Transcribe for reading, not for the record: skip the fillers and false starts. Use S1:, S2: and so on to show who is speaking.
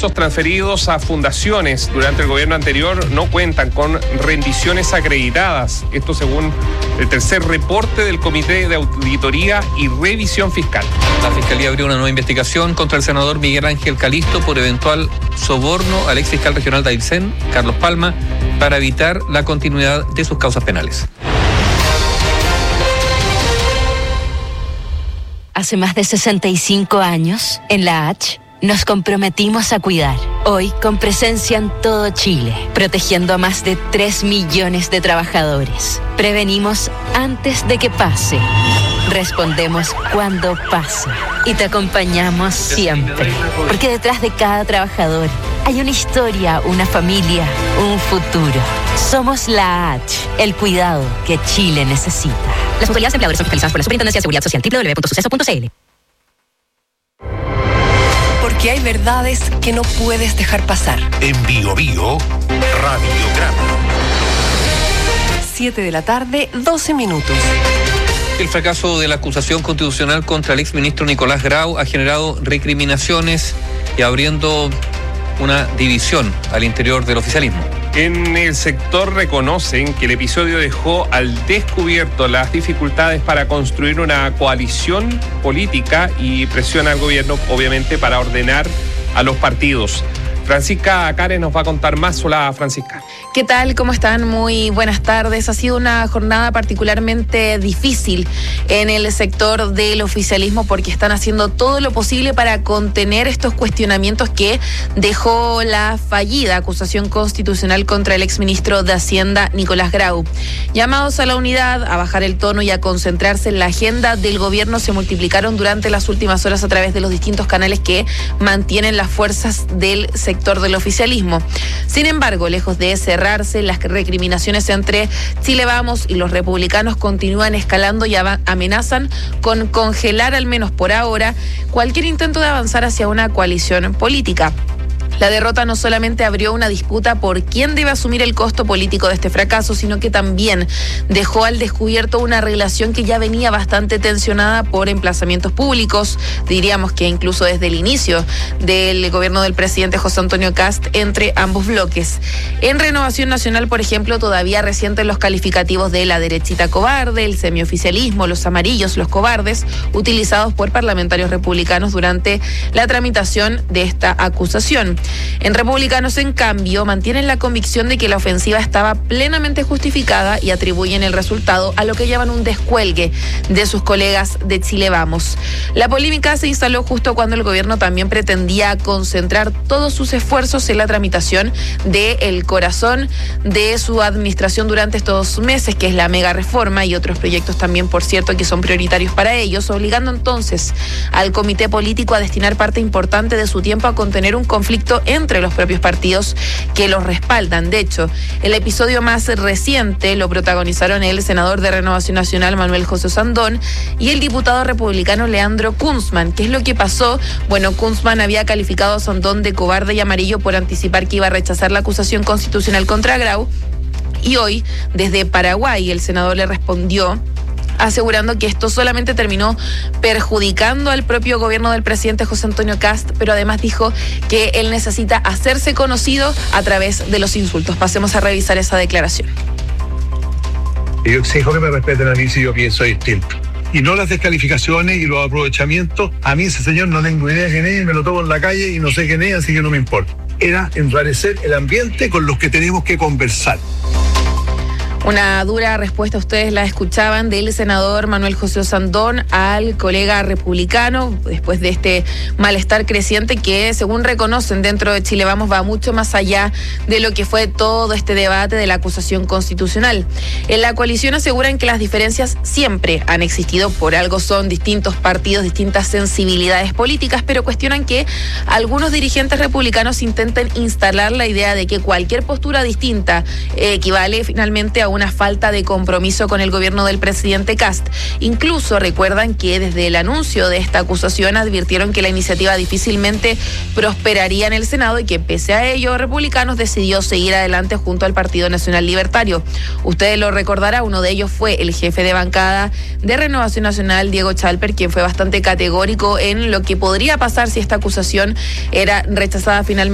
S1: recursos transferidos a fundaciones durante el gobierno anterior no cuentan con rendiciones acreditadas. Esto según el tercer reporte del Comité de Auditoría y Revisión Fiscal.
S2: La Fiscalía abrió una nueva investigación contra el senador Miguel Ángel Calisto por eventual soborno al exfiscal regional de Aysén, Carlos Palma, para evitar la continuidad de sus causas penales.
S3: Hace más de 65 años, en la H, nos comprometimos a cuidar. Hoy, con presencia en todo Chile, protegiendo a más de 3 millones de trabajadores. Prevenimos antes de que pase. Respondemos cuando pase. Y te acompañamos siempre. Porque detrás de cada trabajador hay una historia, una familia, un futuro. Somos la H, el cuidado que Chile necesita. Las autoridades empleadoras son fiscalizadas por la Superintendencia de Seguridad Social, www.suceso.cl.
S4: Porque hay verdades que no puedes dejar pasar.
S5: En Bio Bio, Radiograma.
S4: 7 de la tarde, 12 minutos.
S2: El fracaso de la acusación constitucional contra el exministro Nicolás Grau ha generado recriminaciones y abriendo una división al interior del oficialismo.
S1: En el sector reconocen que el episodio dejó al descubierto las dificultades para construir una coalición política y presiona al gobierno, obviamente, para ordenar a los partidos. Francisca Cares nos va a contar más. Hola, Francisca.
S6: ¿Qué tal? ¿Cómo están? Muy buenas tardes. Ha sido una jornada particularmente difícil en el sector del oficialismo porque están haciendo todo lo posible para contener estos cuestionamientos que dejó la fallida acusación constitucional contra el exministro de Hacienda, Nicolás Grau. Llamados a la unidad, a bajar el tono y a concentrarse en la agenda del gobierno se multiplicaron durante las últimas horas a través de los distintos canales que mantienen las fuerzas del sector del oficialismo. Sin embargo, lejos de cerrarse, las recriminaciones entre Chile Vamos y los republicanos continúan escalando y amenazan con congelar, al menos por ahora, cualquier intento de avanzar hacia una coalición política. La derrota no solamente abrió una disputa por quién debe asumir el costo político de este fracaso, sino que también dejó al descubierto una relación que ya venía bastante tensionada por emplazamientos públicos, diríamos que incluso desde el inicio del gobierno del presidente José Antonio Kast entre ambos bloques. En Renovación Nacional, por ejemplo, todavía resienten los calificativos de la derechita cobarde, el semioficialismo, los amarillos, los cobardes, utilizados por parlamentarios republicanos durante la tramitación de esta acusación. En Republicanos, en cambio, mantienen la convicción de que la ofensiva estaba plenamente justificada y atribuyen el resultado a lo que llaman un descuelgue de sus colegas de Chile Vamos. La polémica se instaló justo cuando el gobierno también pretendía concentrar todos sus esfuerzos en la tramitación del corazón de su administración durante estos meses, que es la mega reforma y otros proyectos también, por cierto, que son prioritarios para ellos, obligando entonces al comité político a destinar parte importante de su tiempo a contener un conflicto entre los propios partidos que los respaldan. De hecho, el episodio más reciente lo protagonizaron el senador de Renovación Nacional, Manuel José Sandón, y el diputado republicano Leandro Kunzman. ¿Qué es lo que pasó? Bueno, Kunzman había calificado a Sandón de cobarde y amarillo por anticipar que iba a rechazar la acusación constitucional contra Grau, y hoy, desde Paraguay, el senador le respondió asegurando que esto solamente terminó perjudicando al propio gobierno del presidente José Antonio Kast, pero además dijo que él necesita hacerse conocido a través de los insultos. Pasemos a revisar esa declaración.
S7: Yo exijo que me respeten a mí si yo pienso distinto. Y no las descalificaciones y los aprovechamientos. A mí ese señor no tengo idea quién es, me lo tomo en la calle y no sé quién es, así que no me importa. Era enrarecer el ambiente con los que tenemos que conversar.
S6: Una dura respuesta, ustedes la escuchaban, del senador Manuel José Sandón al colega republicano, después de este malestar creciente que, según reconocen dentro de Chile Vamos, va mucho más allá de lo que fue todo este debate de la acusación constitucional. En la coalición aseguran que las diferencias siempre han existido, por algo son distintos partidos, distintas sensibilidades políticas, pero cuestionan que algunos dirigentes republicanos intenten instalar la idea de que cualquier postura distinta equivale finalmente a una falta de compromiso con el gobierno del presidente Kast. Incluso recuerdan que desde el anuncio de esta acusación advirtieron que la iniciativa difícilmente prosperaría en el Senado y que pese a ello, Republicanos decidió seguir adelante junto al Partido Nacional Libertario. Ustedes lo recordarán, uno de ellos fue el jefe de bancada de Renovación Nacional, Diego Chalper, quien fue bastante categórico en lo que podría pasar si esta acusación era rechazada finalmente